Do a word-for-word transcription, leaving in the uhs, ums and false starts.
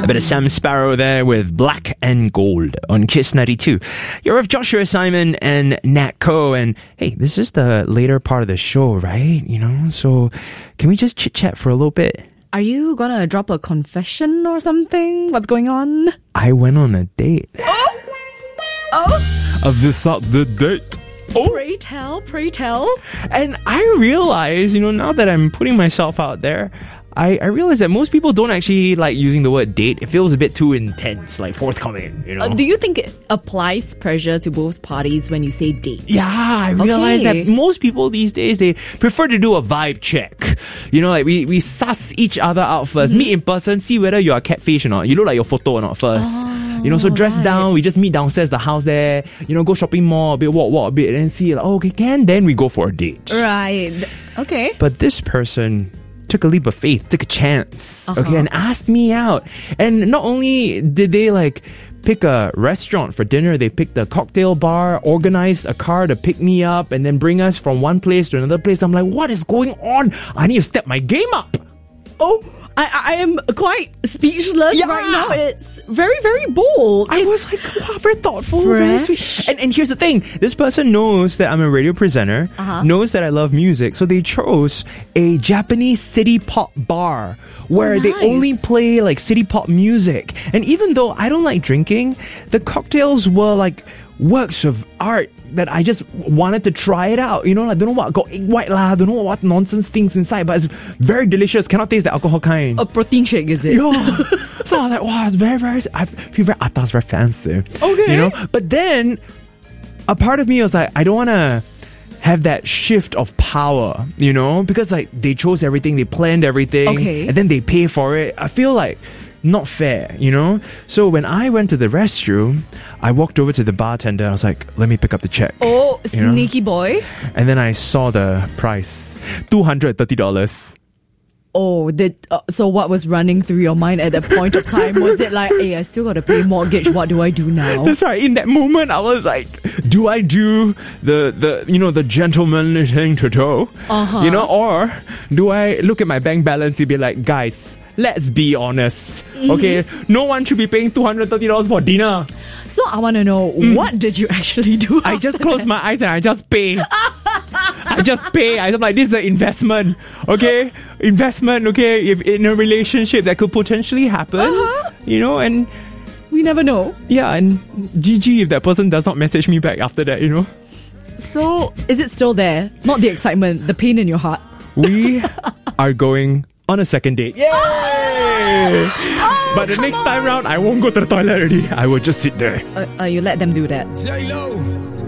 A bit of Sam Sparrow there with Black and Gold on Kiss ninety-two. You're with Joshua Simon and Nat Ko, and hey, this is the later part of the show, right? You know, so can we just chit-chat for a little bit? Are you gonna drop a confession or something? What's going on? I went on a date. Oh! Oh! Of this up the date. Oh. Pray tell, pray tell. And I realize, you know, now that I'm putting myself out there, I, I realize that most people don't actually like using the word date. It feels a bit too intense, like forthcoming, you know. Uh, do you think it applies pressure to both parties when you say date? Yeah, I realize Okay. that most people these days, they prefer to do a vibe check. You know, like we, we suss each other out first. Mm-hmm. Meet in person, see whether you're a catfish or not. You look like your photo or not first. Oh, you know, so dress right. down, we just meet downstairs the house there. You know, go shopping mall a bit, walk, walk a bit, and then see, like, oh, okay, can, then we go for a date. Right. Okay. But this person took a leap of faith, took a chance, Uh-huh. okay, and asked me out. And not only did they like pick a restaurant for dinner, they picked a cocktail bar, organized a car to pick me up, and then bring us from one place to another place. I'm like, what is going on? I need to step my game up. Oh, I, I am quite speechless Yeah. right now. It's very, very bold. I It's was like, wow, very thoughtful, very fresh. sweet. And, and here's the thing, this person knows that I'm a radio presenter, Uh-huh. knows that I love music, so they chose a Japanese city pop bar where Oh, they nice. only play like city pop music. And even though I don't like drinking, the cocktails were like works of art that I just wanted to try it out. You know, I don't know what got egg white lah, don't know what nonsense things inside, but it's very delicious. Cannot taste the alcohol kind. A protein shake, is it? Yeah. So I was like, wow, it's very, very, I feel very atas, very fancy. Okay. You know? But then, a part of me was like, I don't want to have that shift of power, you know? Because like, they chose everything, they planned everything, Okay. and then they pay for it. I feel like, not fair, you know? So when I went to the restroom, I walked over to the bartender, I was like, let me pick up the check. Oh, You know? sneaky boy. And then I saw the price, two hundred thirty dollars. Oh, did, uh, so what was running through your mind at that point of time? Was it like, hey, I still got to pay mortgage, what do I do now? That's right. In that moment, I was like, do I do the, the you know, the gentlemanly thing to do? Uh-huh. You know, or do I look at my bank balance and be like, guys, let's be honest. Mm-hmm. Okay, no one should be paying two hundred thirty dollars for dinner. So I want to know, what did you actually do? I just close my eyes and I just pay. I just pay. I'm like, this is an investment. Okay? Investment, okay? If in a relationship that could potentially happen. Uh-huh. You know, and We never know. yeah, and G G if that person does not message me back after that, you know. So, is it still there? Not the excitement, the pain in your heart. We are going on a second date. Yay! Oh, but the next time round, I won't go to the toilet already. I will just sit there. Uh, uh, you let them do that. J-Lo.